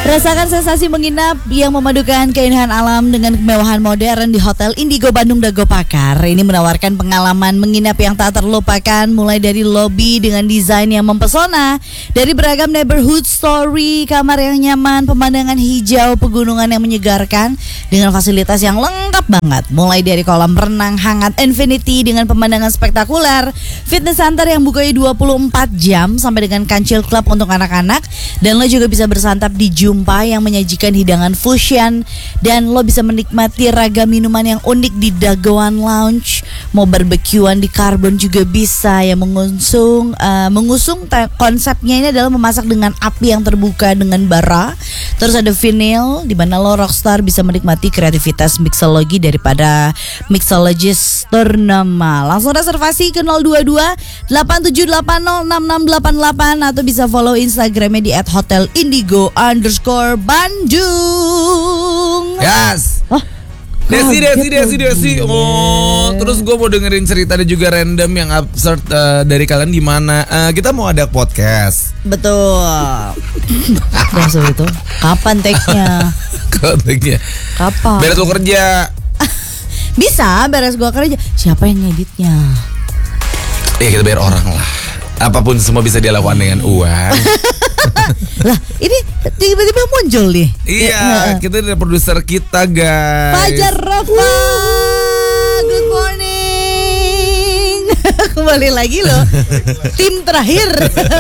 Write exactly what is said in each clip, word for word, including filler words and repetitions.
Rasakan sensasi menginap yang memadukan keindahan alam dengan kemewahan modern di Hotel Indigo Bandung Dago Pakar. Ini menawarkan pengalaman menginap yang tak terlupakan, mulai dari lobi dengan desain yang mempesona, dari beragam neighborhood story, kamar yang nyaman, pemandangan hijau, pegunungan yang menyegarkan dengan fasilitas yang lengkap banget, mulai dari kolam renang hangat infinity dengan pemandangan spektakuler, fitness center yang bukanya dua puluh empat jam, sampai dengan kancil club untuk anak-anak. Dan lo juga bisa bersantap di Jumpa yang menyajikan hidangan fusion, dan lo bisa menikmati ragam minuman yang unik di Dagoan Lounge. Mau barbekyuan di Carbon juga bisa, yang mengusung uh, mengusung te- konsepnya ini adalah memasak dengan api yang terbuka dengan bara. Terus ada vinyl di mana lo rockstar bisa menikmati kreativitas mixologi daripada mixologist ternama. Langsung reservasi ke nol dua dua delapan tujuh delapan nol enam enam delapan delapan atau bisa follow Instagramnya di at hotel indigo underscore Bandung. Yes. Oh, Desi, Desi, Desi, Desi. Oh, terus gue mau dengerin cerita dan juga random yang absurd uh, dari kalian gimana? Uh, kita mau ada podcast. betul. Maksud itu kapan take-nya? Kapan take-nya? Kapan? Beres lo kerja. Bisa beres gua kerja. Siapa yang ngeditnya? Ya kita bayar orang lah. Apapun semua bisa dilakukan dengan uang. Lah, ini tiba-tiba muncul nih. Iya, kita dari produser kita, guys. Fajar Rafa, good morning. Kembali lagi loh, tim terakhir.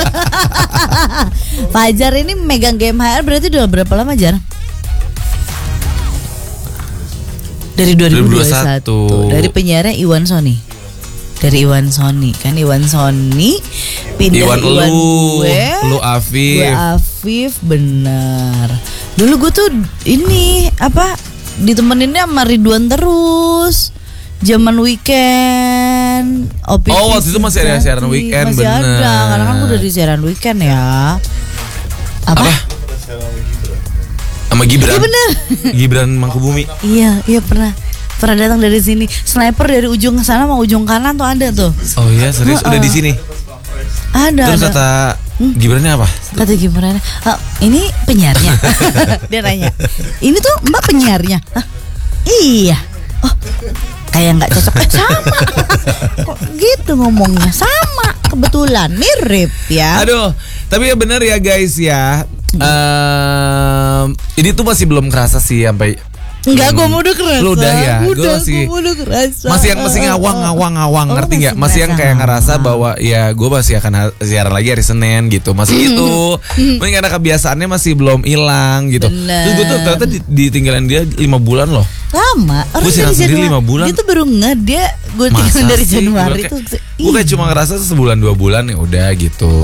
Fajar ini megang G M H R berarti udah berapa lama, Jar? Dari dua ribu dua puluh satu. Dari penyiarnya Iwan Sony. Dari Iwan Sony kan, Iwan Sony pindah Iwan, Iwan lu, gue, lu Afif. gue Afif, benar. Dulu gue tuh ini apa ditemeninnya sama Ridwan terus. Zaman weekend. O P P Oh, waktu itu masih ada siaran weekend, masih bener. ada, karena kan gue udah di siaran weekend ya. Apa? Apa? Sama Gibran. Iya bener. Gibran Mangkubumi. Iya, iya pernah. Pernah datang dari sini. Sniper dari ujung sana sama ujung kanan tuh ada tuh. Oh iya, serius udah di sini. Ada. Terus ada. kata hmm? Gibrannya apa? Kata gimana? Oh, ini penyiarnya. Dia nanya. Ini tuh Mbak penyiarnya. Hah? Iya. Oh, kayak nggak cocok. Eh, sama. Kok gitu ngomongnya? Sama. Kebetulan mirip ya. Aduh, tapi ya bener ya guys ya. Um, ini tuh masih belum kerasa sih sampai. Enggak, gue mau udah kerasa. Lu udah ya, gue udah, masih gua udah kerasa. masih yang masih ngawang ngawang ngawang, Oh, ngerti nggak? masih Masih yang kayak ngerasa. ngerasa bahwa ya gue masih akan ha- siaran lagi hari Senin gitu, masih gitu. Mungkin karena kebiasaannya masih belum hilang gitu. Bener. Terus gue tuh ternyata di- ditinggalin dia lima bulan loh. Lama. Orang Gua siaran dari sendiri Januari. lima bulan. Dia tuh baru nge dia gue Masa tinggal dari sih? Januari Gua tuh. kayak- Gue kayak cuma ngerasa sebulan dua bulan ya udah gitu.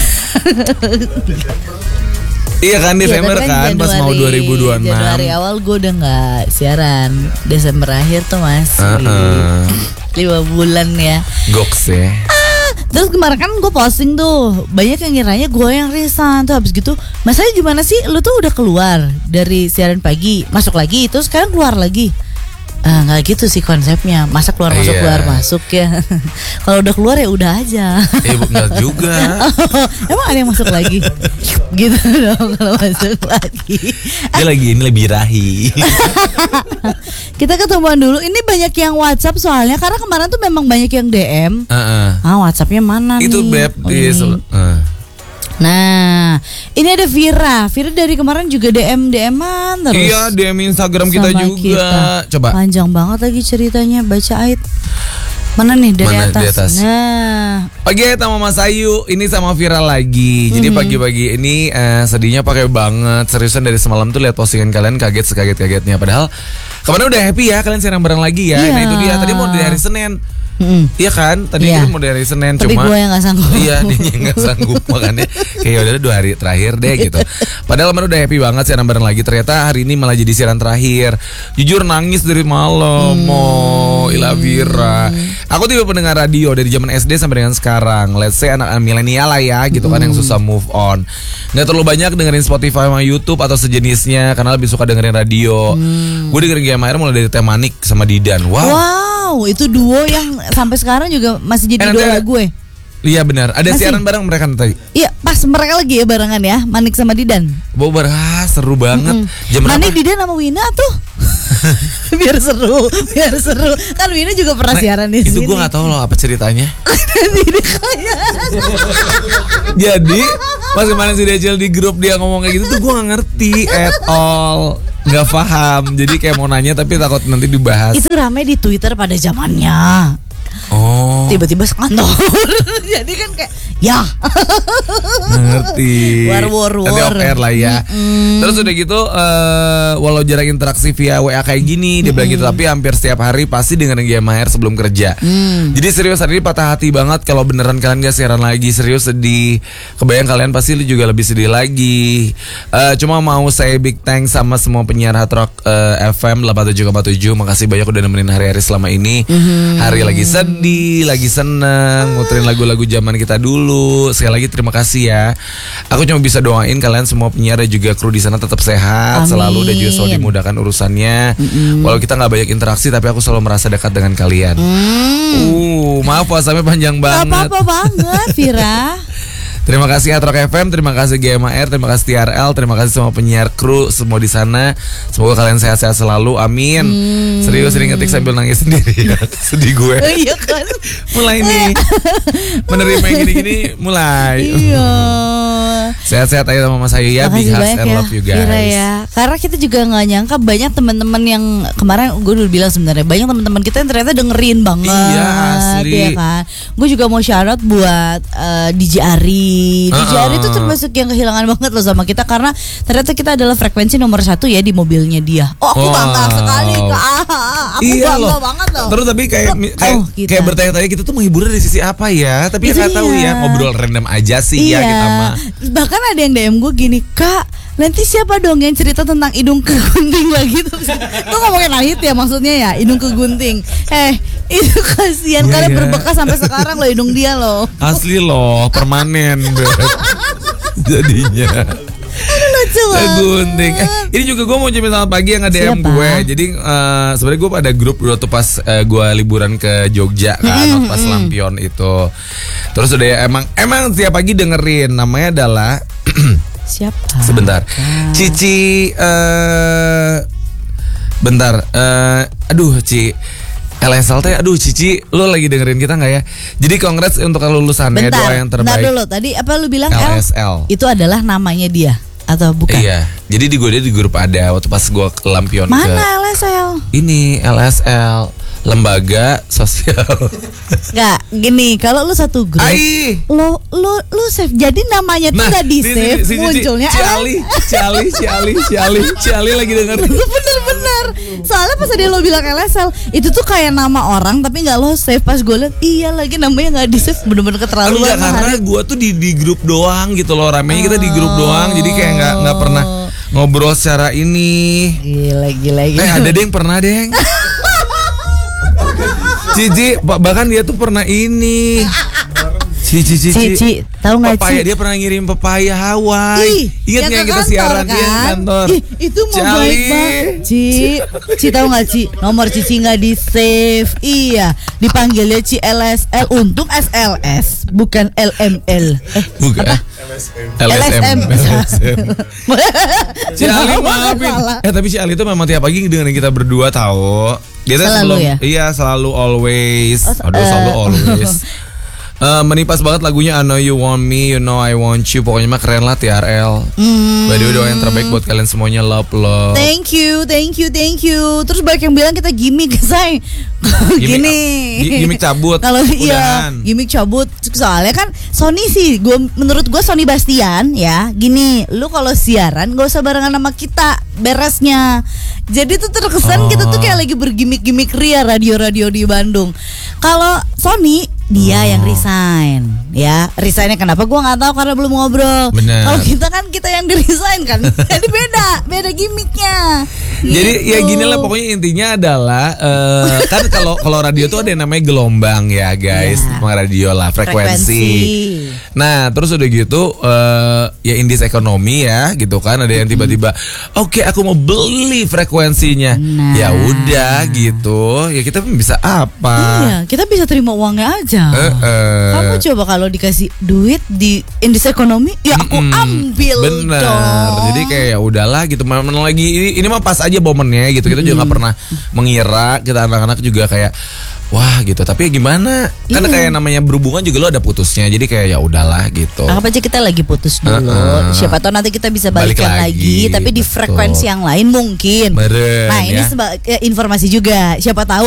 Iya kan, Desember ya, kan, pas mau dua ribu dua puluh enam. Januari awal gue udah gak siaran. Desember akhir tuh masih Uh-uh. lima bulan ya. Goks ya. Ah, terus kemarin kan gue posting tuh, banyak yang ngiranya gue yang resign. Tuh habis gitu, masalahnya gimana sih? Lu tuh udah keluar dari siaran pagi, masuk lagi, terus sekarang keluar lagi. Ah, nggak gitu sih konsepnya. Masa keluar masuk Iya. keluar masuk ya. Kalau udah keluar ya udah aja. Eh bukan juga. Emang ada yang masuk lagi? Gitu dong kalau masuk lagi. Dia lagi ini lebih birahi. Kita ketemuan dulu. Ini banyak yang WhatsApp soalnya karena kemarin tuh memang banyak yang D M. Heeh. Ah, WhatsAppnya mana Itu nih? beb Oh, di ini. sel- eh. Nah, ini ada Vira. Vira dari kemarin juga D M D M-an terus. Iya, D M Instagram kita sama juga. kita. Coba. Panjang banget lagi ceritanya. Baca Ait. Mana nih dari Mana atas? di atas? Nah, Pagi sama Mas Ayu, ini sama viral lagi. Jadi Mhm. pagi-pagi ini eh, sedihnya pakai banget. Seriusan dari semalam tuh lihat postingan kalian kaget sekaget-kagetnya. Padahal kemarin udah happy ya, kalian siaran bareng lagi ya. Iya. Nah itu dia. Tadi mau dari hari Senin. mm-mm. Iya kan? Tadi Iya. kan mau dari hari Senin, Tapi cuma gue yang gak sanggup. Iya, dia yang gak sanggup. Makanya kayak udah dua hari terakhir deh gitu. Padahal kemarin udah happy banget siaran bareng lagi. Ternyata hari ini malah jadi siaran terakhir. Jujur nangis dari malam. Hmm. Mo Ila Vira. Aku tipe pendengar radio dari zaman S D sampai dengan sekarang. Let's say anak milenial lah ya gitu kan, yang susah move on. Gak terlalu banyak dengerin Spotify sama YouTube atau sejenisnya, karena lebih suka dengerin radio. Hmm. Gue dengerin G M R mulai dari Teh Manik sama Didan. Wow. Wow, itu duo yang sampai sekarang juga masih jadi Eh, nanti idola ada- gue. Iya benar. Ada Masih? siaran bareng mereka tadi. Iya, pas mereka lagi ya barengan ya, Manik sama Didan. Bobar, ah, seru banget. Mm-mm. Jam berapa? Manik, Didan sama Wina tuh. biar seru, biar seru. Kan Wina juga pernah Nah, siaran di itu sini. gue nggak tahu loh apa ceritanya. Jadi kayak Jadi pas kemarin si Decil di grup dia ngomong kayak gitu tuh gue nggak ngerti at all, nggak paham. Jadi kayak mau nanya tapi takut nanti dibahas. itu rame di Twitter pada zamannya. Oh, Tiba-tiba sekantor. Jadi kan kayak ya. nggak ngerti. War, war, Nanti war. off air lah ya. Mm-mm. Terus udah gitu, eh, walau jarang interaksi via W A kayak gini, dia bilang gitu, tapi hampir setiap hari pasti dengerin G M H R sebelum kerja. Mm. Jadi serius hari ini patah hati banget kalau beneran kalian gak siaran lagi, serius sedih. Kebayang kalian pasti juga lebih sedih lagi. Eh, cuma mau say big thanks sama semua penyiar Hard Rock eh, F M delapan puluh tujuh koma tujuh. Makasih banyak udah nemenin hari-hari selama ini. Hari lagi sedih, lagi seneng, muterin lagu-lagu zaman kita dulu. Sekali lagi terima kasih ya. Aku cuma bisa doain kalian semua penyiar dan juga kru di sana tetap sehat Amin. selalu dan juga selalu dimudahkan urusannya. Walau kita nggak banyak interaksi, tapi aku selalu merasa dekat dengan kalian. Hmm. Uh, maaf puasanya panjang Gak banget. apa-apa banget, Vira. Terima kasih Hard Rock F M, terima kasih G M H R, terima kasih T R L, terima kasih semua penyiar kru semua di sana. Semoga kalian sehat-sehat selalu. Amin. Hmm. Serius sering ngetik sambil nangis sendiri ya. Sedih gue. Oh, iya kan? Mulai nih menerima yang gini-gini mulai. Iya. Sehat-sehat aja sama Mas Ayu ya. Big Makasih hugs banyak and ya, love you guys. Vira ya. Karena kita juga nggak nyangka banyak teman-teman yang kemarin gue udah bilang sebenarnya banyak teman-teman kita yang ternyata dengerin banget. Iya, asli. Ya kan. Gue juga mau shout buat uh, D J Ari. D J Uh-uh. Ari itu termasuk yang kehilangan banget loh sama kita karena ternyata kita adalah frekuensi nomor satu ya di mobilnya dia. Oh aku Wow. bangga sekali kak. Aku Iya bangga loh. banget loh. Terus tapi kayak Oh, kayak, kita. kayak bertanya-tanya kita tuh menghibur dari sisi apa ya? Tapi Itu nggak tahu dia. ya, ngobrol random aja sih Iya. ya kita mah. Bahkan ada yang D M gue gini, Kak, nanti siapa dong yang cerita tentang hidung kegunting lagi tuh? Gue ngomongin lahit ya maksudnya ya, hidung kegunting. Eh, itu kasihan Iya, kalian iya. berbekas sampai sekarang loh hidung dia loh. Asli loh, permanen Bet. Jadinya. Lucu banget. Gunting. Eh, ini juga gue mau ucapin selamat pagi yang nge-D M Siapa? gue. Jadi eh, sebenarnya gue pada grup dulu tuh pas eh, gue liburan ke Jogja kan, waktu pas lampion itu. Terus udah ya, emang emang tiap pagi dengerin. Namanya adalah Siapa? sebentar. Cici eh bentar. eh aduh, Ci. L S L T, aduh Cici, lo lagi dengerin kita nggak ya? Jadi congrats untuk kelulusannya, Bentar, doa yang bentar terbaik. dulu. Tadi apa lu bilang L S L. Itu adalah namanya dia atau bukan? Iya, jadi di gue di grup ada waktu pas gue ke lampion Mana ke L S L? ini L S L, lembaga sosial. Enggak, gini, kalau lu satu grup, Ai, lo lu lu save. Jadi namanya tuh nggak di si- save, si- si- si- munculnya Si Ali, Si Ali, Si Ali, Si Ali, Si Ali lagi dengerin. Bener-bener. Soalnya pas dia lo bilang L S L, itu tuh kayak nama orang tapi nggak lo save. Pas gue liat, iya lagi namanya nggak di save, bener-bener keterlaluan. Enggak, karena gue tuh di di grup doang gitu loh, ramenya kita di grup doang, jadi kayak nggak nggak pernah ngobrol secara ini. Gila, gila, gila. Eh ada deng pernah deng. Cici, ba- bahkan dia tuh pernah ini. Cici, Cici, Cici, tahu nggak Pepaya, Ci? dia pernah ngirim pepaya Hawaii. Ih, Ingat yang nggak ke kita kantor, siaran dia kan? kantor? Ih, itu mau Cali. baik banget. Ci, Ci tahu nggak Ci? Nomor Cici nggak di save. Iya, dipanggilnya Ci L S L. Untung S L S, bukan L M L. Eh, Bukan. apa? L S M. L S M. Si Ali maafin. Salah. Eh tapi si Ali itu memang tiap pagi dengerin kita berdua tahu. Dia tuh Selalu sebelum, ya? Iya selalu always. Oh, Aduh eh. selalu always. Eh, menipas banget lagunya I Know You Want Me, You Know I Want You. Pokoknya mah keren lah T R L. Hmm. By the way doa yang terbaik buat kalian semuanya. Love love. Thank you, thank you, thank you. Terus banyak yang bilang kita gimmick, say. Gimmick- Gini. gi- gimmick cabut. Kalau iya, Udahan. gimmick cabut. Soalnya kan Sony sih, gua menurut gue Sony Bastian ya. Gini, lu kalau siaran gak usah barengan sama kita, beresnya. Jadi tuh terkesan Oh. kita tuh kayak lagi bergimmick-gimmick ria radio-radio di Bandung. Kalau Sony dia Oh. yang resign, ya resignnya kenapa gue nggak tahu karena belum ngobrol. Benar. Kalau kita kan kita yang di resign kan, jadi beda, beda gimmicknya. Jadi ya Gitu. gini lah pokoknya intinya adalah eh, kan kalau kalau radio tuh ada yang namanya gelombang ya guys, Ya. emang radio lah frekuensi. Frekuensi. Nah terus udah gitu eh, ya indis ekonomi ya gitu kan, ada yang tiba-tiba oke aku mau beli frekuensinya. Nah. Ya udah gitu ya kita bisa apa? Iya, kita bisa terima uangnya aja bisa. Uh, uh. Kamu coba kalau dikasih duit di in this economy, ya aku Mm-mm. ambil Bener. dong. Jadi kayak ya udahlah gitu. Momen lagi ini, ini mah pas aja momennya gitu. Kita juga nggak pernah mengira, kita anak-anak juga kayak wah gitu. Tapi gimana? Kan Iya. kayak namanya berhubungan juga lo ada putusnya. Jadi kayak ya udahlah gitu. Anggap aja kita lagi putus dulu. Uh-uh. Siapa tahu nanti kita bisa Balik balikan lagi, lagi, tapi di betul. frekuensi yang lain mungkin. Meren, Nah, ini ya. seba- eh, informasi juga. Siapa tahu